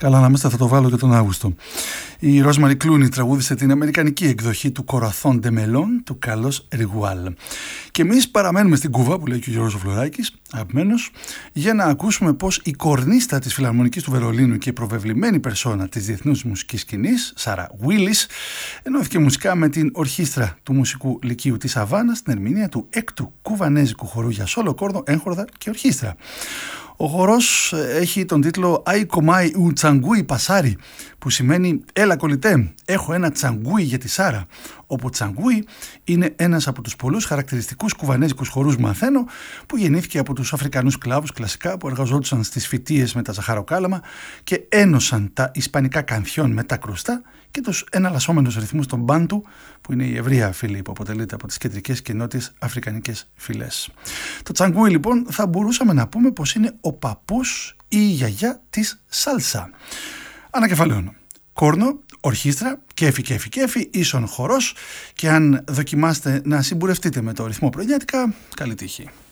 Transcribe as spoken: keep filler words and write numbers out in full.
Καλά να είμαστε, θα το βάλω και τον Αύγουστο. Η Ρόσμαρι Κλούνι τραγούδισε την αμερικανική εκδοχή του Corazón de Melón του Carlos Rigual. Και εμείς παραμένουμε στην Κούβα, που λέει και ο Γιώργος Φλωράκης, αγαπημένος, για να ακούσουμε πως η κορνίστα της Φιλαρμονικής του Βερολίνου και η προβεβλημένη περσόνα της διεθνούς μουσικής σκηνής, Σάρα Βίλις, ενώθηκε μουσικά με την ορχήστρα του Μουσικού Λυκείου της Αβάνας στην ερμηνεία του έκτου κουβανέζικου χορού για σόλο, κόρδο, έγχορδα και ορχήστρα. Ο χορός έχει τον τίτλο «Ai comai un τσαγκούι πασάρι», που σημαίνει «Έλα κολλητέ, έχω ένα τσαγκούι για τη Σάρα», όπου τσαγκούι είναι ένας από τους πολλούς χαρακτηριστικούς κουβανέζικους χορούς μαθαίνω, που γεννήθηκε από τους Αφρικανούς σκλάβους κλασικά που εργαζόντουσαν στις φυτίες με τα ζαχαροκάλαμα και ένωσαν τα ισπανικά κανθιόν με τα κρουστά και τους εναλλασσόμενους ρυθμούς των μπάντου, που είναι η ευρεία φυλή που αποτελείται από τις κεντρικές και νότιες αφρικανικές φυλές. Το τσαγκούι λοιπόν θα μπορούσαμε να πούμε πως είναι ο παππούς ή η γιαγιά της σάλσα. Ανακεφαλαίωνο. Κόρνο, ορχήστρα, κέφι κέφι κέφι, ίσον χορός, και αν δοκιμάστε να συμπουρευτείτε με το ρυθμό πρωινιάτικα, καλή τύχη.